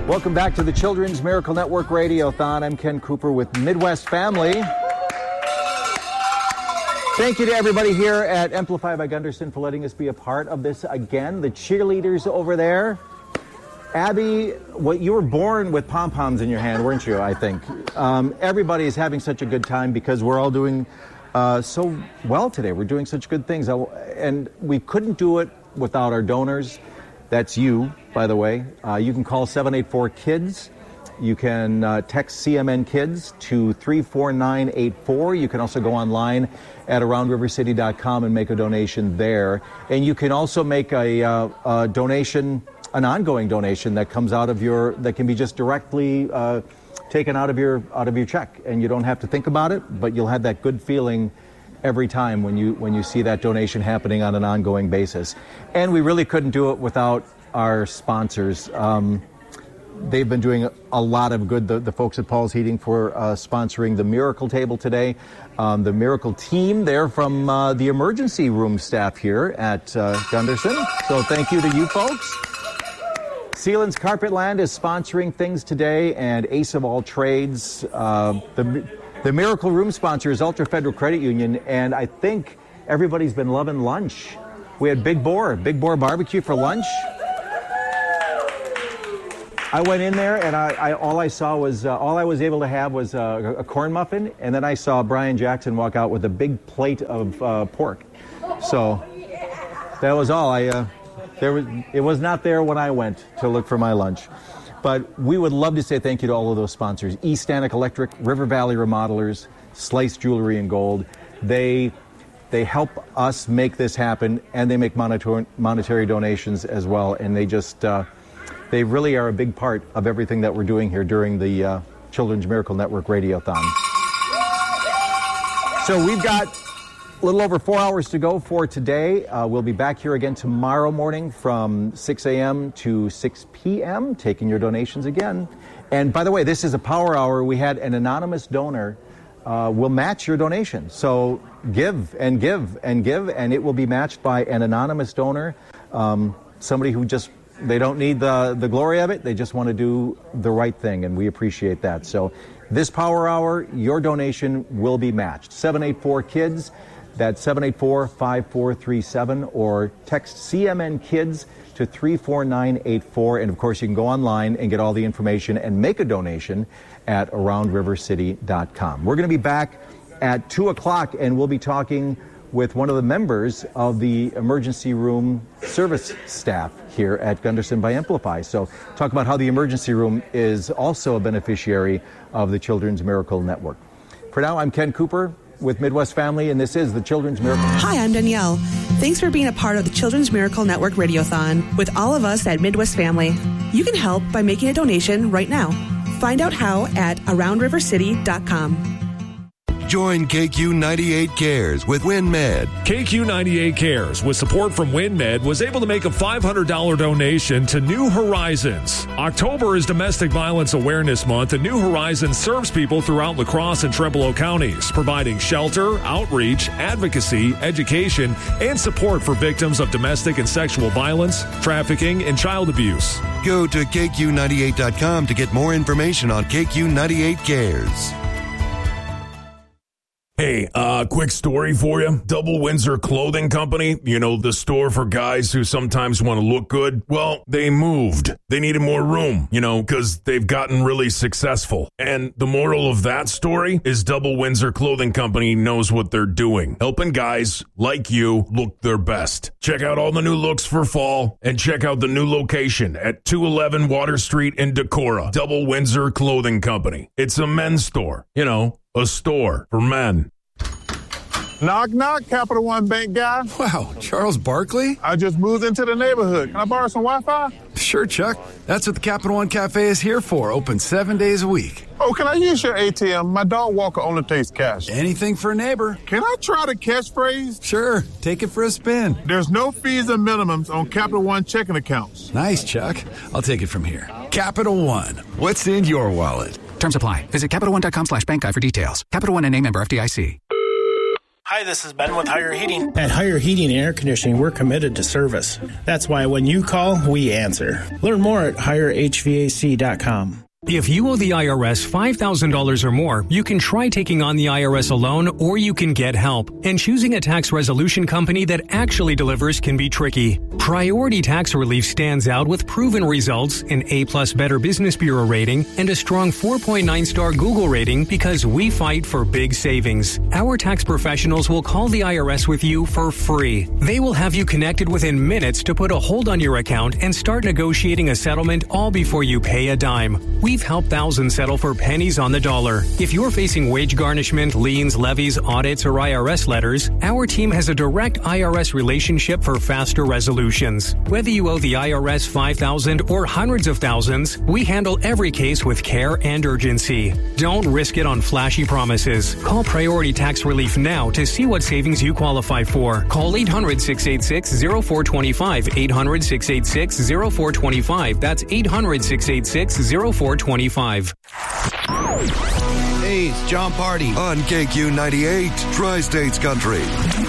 Welcome back to the Children's Miracle Network Radiothon. I'm Ken Cooper with Midwest Family. Thank you to everybody here at Amplify by Gunderson for letting us be a part of this again. The cheerleaders over there. Abby, you were born with pom-poms in your hand, weren't you, I think? Everybody is having such a good time because we're all doing so well today. We're doing such good things. And we couldn't do it without our donors. That's you, by the way. You can call 784-KIDS. You can text CMN Kids to 34984. You can also go online at AroundRiverCity.com and make a donation there. And you can also make a donation, an ongoing donation that comes out of that can be just directly taken out of your check, and you don't have to think about it, but you'll have that good feeling every time when you see that donation happening on an ongoing basis. And we really couldn't do it without our sponsors. They've been doing a lot of good. The folks at Paul's Heating for sponsoring the Miracle Table today. The Miracle team, they're from the emergency room staff here at Gunderson. So thank you to you folks. Sealands Carpetland is sponsoring things today, and Ace of All Trades. The Miracle Room sponsor is Ultra Federal Credit Union, and I think everybody's been loving lunch. We had Big Boar barbecue for lunch. I went in there, and all I was able to have was a corn muffin, and then I saw Brian Jackson walk out with a big plate of pork. So that was all. It was not there when I went to look for my lunch. But we would love to say thank you to all of those sponsors. East Stanek Electric, River Valley Remodelers, Slice Jewelry and Gold. They help us make this happen, and they make monetary donations as well. And they really are a big part of everything that we're doing here during the Children's Miracle Network Radiothon. So we've got a little over 4 hours to go for today. We'll be back here again tomorrow morning from 6 a.m. to 6 p.m. taking your donations again. And by the way, this is a power hour. We had an anonymous donor will match your donation. So give and give and give, and it will be matched by an anonymous donor, somebody who they don't need the glory of it. They just want to do the right thing, and we appreciate that. So this power hour, your donation will be matched. 784-KIDS. That's 784-5437, or text CMN Kids to 34984. And of course, you can go online and get all the information and make a donation at AroundRiverCity.com. We're going to be back at 2 o'clock, and we'll be talking with one of the members of the emergency room service staff here at Gunderson by Amplify. So talk about how the emergency room is also a beneficiary of the Children's Miracle Network. For now, I'm Ken Cooper with Midwest Family, and this is the Children's Miracle. Hi, I'm Danielle. Thanks for being a part of the Children's Miracle Network Radiothon with all of us at Midwest Family. You can help by making a donation right now. Find out how at AroundRiverCity.com. Join KQ98 Cares with WinMed. KQ98 Cares, with support from WinMed, was able to make a $500 donation to New Horizons. October is Domestic Violence Awareness Month, and New Horizons serves people throughout La Crosse and Trempealeau counties, providing shelter, outreach, advocacy, education, and support for victims of domestic and sexual violence, trafficking, and child abuse. Go to KQ98.com to get more information on KQ98 Cares. Hey, quick story for you. Double Windsor Clothing Company, you know, the store for guys who sometimes want to look good. Well, they moved. They needed more room, you know, because they've gotten really successful. And the moral of that story is Double Windsor Clothing Company knows what they're doing, helping guys like you look their best. Check out all the new looks for fall, and check out the new location at 211 Water Street in Decorah. Double Windsor Clothing Company. It's a men's store, you know, a store for men. Knock, knock, Capital One Bank guy. Wow, Charles Barkley? I just moved into the neighborhood. Can I borrow some Wi-Fi? Sure, Chuck. That's what the Capital One Cafe is here for, open 7 days a week. Oh, can I use your ATM? My dog walker only takes cash. Anything for a neighbor. Can I try the catchphrase? Sure, take it for a spin. There's no fees and minimums on Capital One checking accounts. Nice, Chuck. I'll take it from here. Capital One. What's in your wallet? Terms apply. Visit CapitalOne.com/bankguide for details. Capital One and a member FDIC. Hi, this is Ben with Higher Heating. At Higher Heating and Air Conditioning, we're committed to service. That's why when you call, we answer. Learn more at HigherHVAC.com. If you owe the IRS $5,000 or more, you can try taking on the IRS alone, or you can get help. And choosing a tax resolution company that actually delivers can be tricky. Priority Tax Relief stands out with proven results, an A+ Better Business Bureau rating, and a strong 4.9-star Google rating because we fight for big savings. Our tax professionals will call the IRS with you for free. They will have you connected within minutes to put a hold on your account and start negotiating a settlement all before you pay a dime. We've helped thousands settle for pennies on the dollar. If you're facing wage garnishment, liens, levies, audits, or IRS letters, our team has a direct IRS relationship for faster resolutions. Whether you owe the IRS $5,000 or hundreds of thousands, we handle every case with care and urgency. Don't risk it on flashy promises. Call Priority Tax Relief now to see what savings you qualify for. Call 800-686-0425. 800-686-0425. That's 800-686-0425. Hey, it's John Party on KQ 98, Tri-States Country.